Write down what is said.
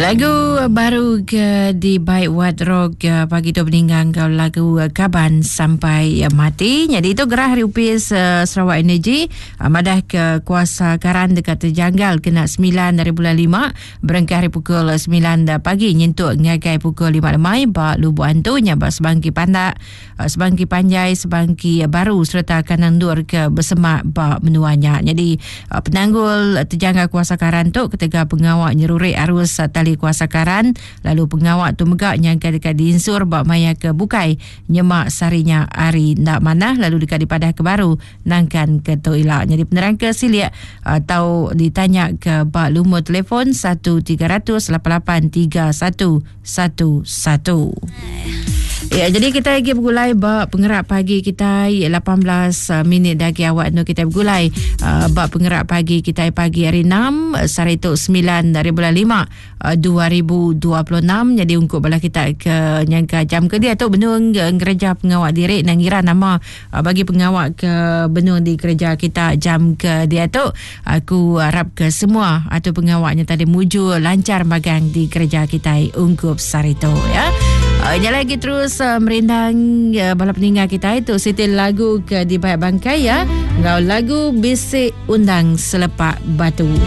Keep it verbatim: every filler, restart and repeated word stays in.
Lagu baru ke di Baik Wat Rock pagi tu meninggal kau lagu Kaban Sampai Mati. Jadi itu gerah hari upis uh, Sarawak Energy uh, madah ke kuasa karan dekat terjanggal kena sembilan dari bulan lima berengkah hari pukul sembilan pagi nyentuk ngagai pukul lima lemai bak lubu antu nyabak sebangki pandak uh, sebangki panjai sebangki baru serta kanan dur ke bersemak bak menuanya. Jadi uh, penanggul terjanggal kuasa karan tu ketika pengawak nyerurik arus uh, tali kuasa karan lalu pengawak tu megak nyangka dekat diinsur bak maya ke bukai nyemak sarinya hari ndak manah lalu dekat dipadah ke baru nangkan ke toilet. Jadi penerangka siliak atau ditanya ke bak lumur telefon satu tiga kosong lapan lapan tiga satu satu satu. Ya, jadi kita lagi bergulai bak pengerak pagi kita lapan belas minit lagi awak nu kita bergulai uh, bak pengerak pagi kita pagi hari enam sari tu sembilan dari bulan lima uh, dua ribu dua puluh enam. Jadi untuk bala kita ke nyangka jam ke dia tu benung gereja pengawak diri nang ngira nama uh, bagi pengawak ke benung di gereja kita jam ke dia tu aku harap ke semua atau pengawaknya tadi muju lancar magang di gereja kita ungkup sari tu ya. Uh, ini lagi terus uh, merindang uh, balap peninggal kita itu setel lagu ke di Baik Bangkai ya. Ngau lagu Bisik Undang Selepak Batu.